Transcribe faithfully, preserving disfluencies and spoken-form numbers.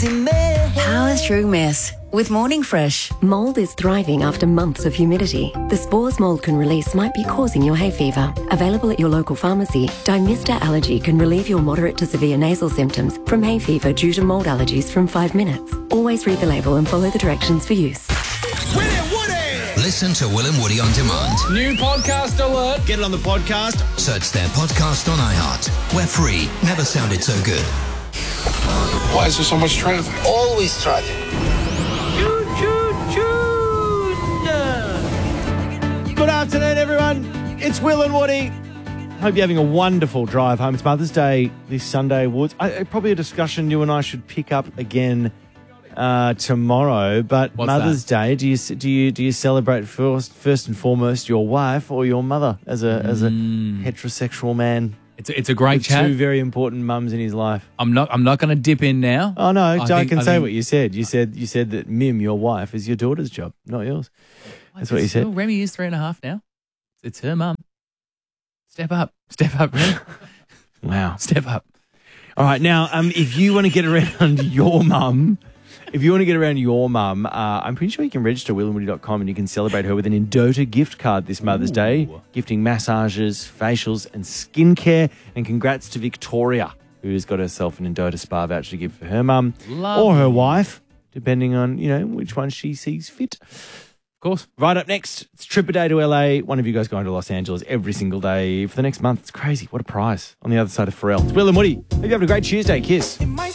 crazy mess. Power through mess with Morning Fresh. Mould is thriving after months of humidity. The spores mould can release might be causing your hay fever. Available at your local pharmacy, Dimista Allergy can relieve your moderate to severe nasal symptoms from hay fever due to mould allergies from five minutes. Always read the label and follow the directions for use. William Woody! Listen to Will and Woody on demand. New podcast alert. Get it on the podcast. Search their podcast on iHeart. We're free. Never sounded so good. Why is there so much traffic? Always traffic. Choo, choo, choo. Good afternoon, everyone. It's Will and Woody. Hope you're having a wonderful drive home. It's Mother's Day this Sunday, Woods. I, probably a discussion you and I should pick up again uh, tomorrow. But What's Mother's that? Day, do you do you do you celebrate first first and foremost your wife or your mother as a as a heterosexual man? It's a, it's a great With chat. two very important mums in his life. I'm not I'm not going to dip in now. Oh no, I, think- can I say think- what you said. You said you said that Mim, your wife, is your daughter's job, not yours. That's what you said. Well, Remy is three and a half now. It's her mum. Step up. Step up, Remy. Wow. Step up. All right, now, um, if you want to get around your mum, if you want to get around your mum, uh, I'm pretty sure you can register will and woody dot com and you can celebrate her with an Indota gift card this Mother's Day, gifting massages, facials and skincare. And congrats to Victoria, who's got herself an Indota spa voucher to give for her mum or her wife, depending on, you know, which one she sees fit. Of course. Right up next, it's trip a day to L A. One of you guys going to Los Angeles every single day for the next month. It's crazy. What a prize on the other side of Pharrell. It's Will and Woody. Hope you having a great Tuesday. Kiss. It might